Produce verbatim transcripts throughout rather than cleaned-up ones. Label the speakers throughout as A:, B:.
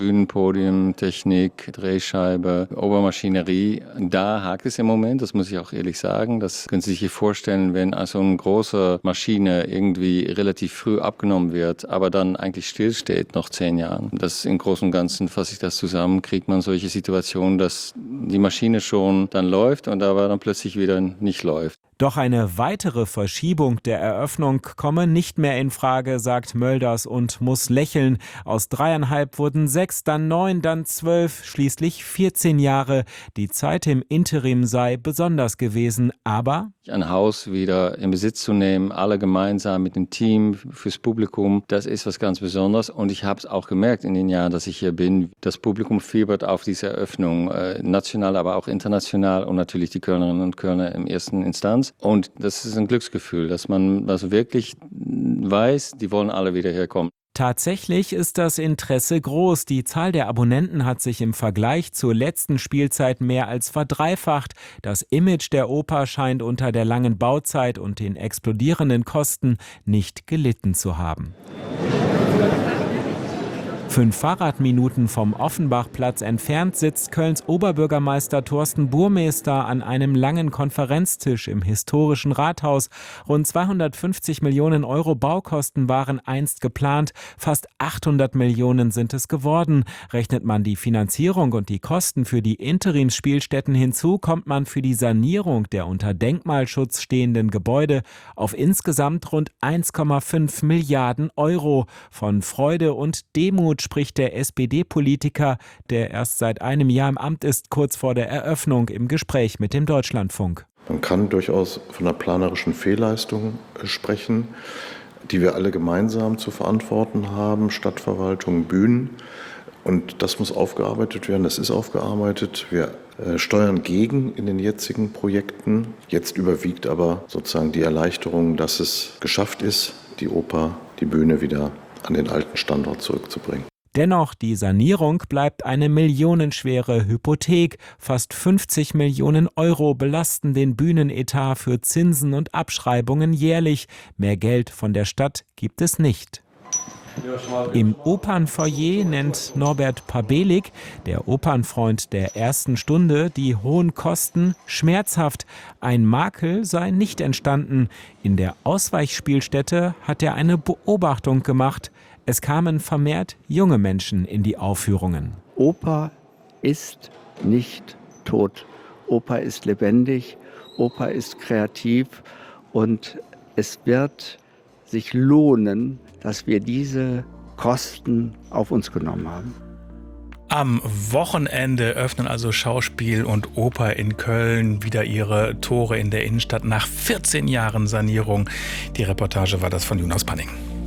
A: Bühnenpodium, Technik, Drehscheibe, Obermaschinerie. Da hakt es im Moment, das muss ich auch ehrlich sagen. Das können Sie sich hier vorstellen, wenn also eine große Maschine irgendwie relativ früh abgenommen wird, aber dann eigentlich stillsteht noch zehn Jahren. Das im Großen und Ganzen fasse ich das zusammen, kriegt man solche Situationen, dass die Maschine schon dann läuft und aber dann plötzlich wieder nicht läuft.
B: Doch eine weitere Verschiebung der Eröffnung komme nicht mehr in Frage, sagt Mölders und muss lächeln. Aus dreieinhalb wurden sechs, dann neun, dann zwölf, schließlich vierzehn Jahre. Die Zeit im Interim sei besonders gewesen, aber
A: ein Haus wieder in Besitz zu nehmen, alle gemeinsam mit dem Team, fürs Publikum, das ist was ganz Besonderes. Und ich habe es auch gemerkt in den Jahren, dass ich hier bin, das Publikum fiebert auf diese Eröffnung, äh, national, aber auch international und natürlich die Kölnerinnen und Kölner in erster Instanz. Und das ist ein Glücksgefühl, dass man also wirklich weiß, die wollen alle wieder herkommen.
B: Tatsächlich ist das Interesse groß. Die Zahl der Abonnenten hat sich im Vergleich zur letzten Spielzeit mehr als verdreifacht. Das Image der Oper scheint unter der langen Bauzeit und den explodierenden Kosten nicht gelitten zu haben. Fünf Fahrradminuten vom Offenbachplatz entfernt sitzt Kölns Oberbürgermeister Thorsten Burmester an einem langen Konferenztisch im historischen Rathaus. Rund zweihundertfünfzig Millionen Euro Baukosten waren einst geplant, fast achthundert Millionen sind es geworden. Rechnet man die Finanzierung und die Kosten für die Interimsspielstätten hinzu, kommt man für die Sanierung der unter Denkmalschutz stehenden Gebäude auf insgesamt rund eins Komma fünf Milliarden Euro. Von Freude und Demut spricht der S P D-Politiker, der erst seit einem Jahr im Amt ist, kurz vor der Eröffnung im Gespräch mit dem Deutschlandfunk.
C: Man kann durchaus von einer planerischen Fehlleistung sprechen, die wir alle gemeinsam zu verantworten haben, Stadtverwaltung, Bühnen. Und das muss aufgearbeitet werden, das ist aufgearbeitet. Wir äh, steuern gegen in den jetzigen Projekten. Jetzt überwiegt aber sozusagen die Erleichterung, dass es geschafft ist, die Oper, die Bühne wieder an den alten Standort zurückzubringen.
B: Dennoch, die Sanierung bleibt eine millionenschwere Hypothek. Fast fünfzig Millionen Euro belasten den Bühnenetat für Zinsen und Abschreibungen jährlich. Mehr Geld von der Stadt gibt es nicht. Im Opernfoyer nennt Norbert Pabelig, der Opernfreund der ersten Stunde, die hohen Kosten schmerzhaft. Ein Makel sei nicht entstanden. In der Ausweichspielstätte hat er eine Beobachtung gemacht. Es kamen vermehrt junge Menschen in die Aufführungen.
D: Oper ist nicht tot. Oper ist lebendig, Oper ist kreativ und es wird sich lohnen, dass wir diese Kosten auf uns genommen haben.
E: Am Wochenende öffnen also Schauspiel und Oper in Köln wieder ihre Tore in der Innenstadt nach vierzehn Jahren Sanierung. Die Reportage war das von Jonas Panning.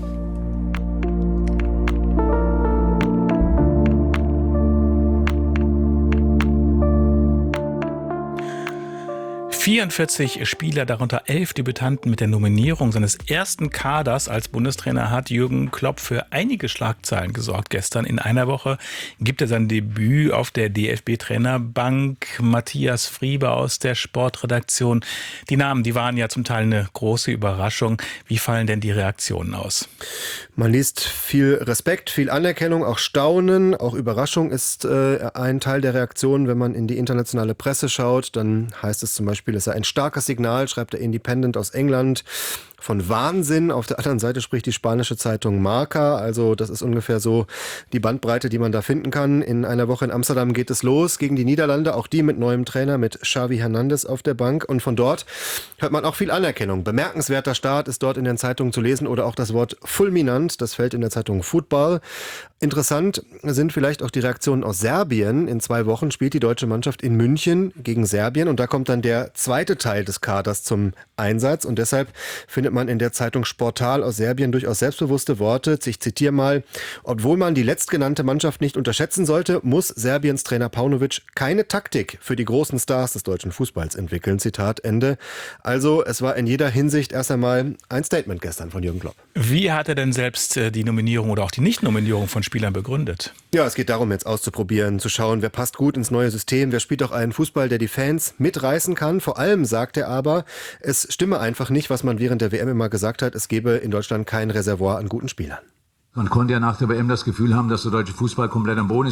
E: vierundvierzig Spieler, darunter elf Debütanten mit der Nominierung seines ersten Kaders als Bundestrainer hat Jürgen Klopp für einige Schlagzeilen gesorgt. Gestern in einer Woche gibt er sein Debüt auf der D F B-Trainerbank. Matthias Friebe aus der Sportredaktion. Die Namen, die waren ja zum Teil eine große Überraschung. Wie fallen denn die Reaktionen aus?
F: Man liest viel Respekt, viel Anerkennung, auch Staunen, auch Überraschung ist äh, ein Teil der Reaktion. Wenn man in die internationale Presse schaut, dann heißt es zum Beispiel, es sei ein starkes Signal, schreibt der Independent aus England. Von Wahnsinn. Auf der anderen Seite spricht die spanische Zeitung Marca. Also das ist ungefähr so die Bandbreite, die man da finden kann. In einer Woche in Amsterdam geht es los gegen die Niederlande. Auch die mit neuem Trainer, mit Xavi Hernandez auf der Bank. Und von dort hört man auch viel Anerkennung. Bemerkenswerter Start ist dort in den Zeitungen zu lesen oder auch das Wort fulminant. Das fällt in der Zeitung Football. Interessant sind vielleicht auch die Reaktionen aus Serbien. In zwei Wochen spielt die deutsche Mannschaft in München gegen Serbien. Und da kommt dann der zweite Teil des Kaders zum Einsatz. Und deshalb findet man in der Zeitung Sportal aus Serbien durchaus selbstbewusste Worte. Ich zitiere mal: Obwohl man die letztgenannte Mannschaft nicht unterschätzen sollte, muss Serbiens Trainer Paunovic keine Taktik für die großen Stars des deutschen Fußballs entwickeln. Zitat Ende. Also es war in jeder Hinsicht erst einmal ein Statement gestern von Jürgen Klopp.
E: Wie hat er denn selbst die Nominierung oder auch die Nicht-Nominierung von Spielern begründet?
F: Ja, es geht darum, jetzt auszuprobieren, zu schauen, wer passt gut ins neue System, wer spielt auch einen Fußball, der die Fans mitreißen kann. Vor allem sagt er aber, es stimme einfach nicht, was man während der W M immer gesagt hat, es gebe in Deutschland kein Reservoir an guten Spielern.
G: Man konnte ja nach der W M das Gefühl haben, dass der deutsche Fußball komplett am Boden ist.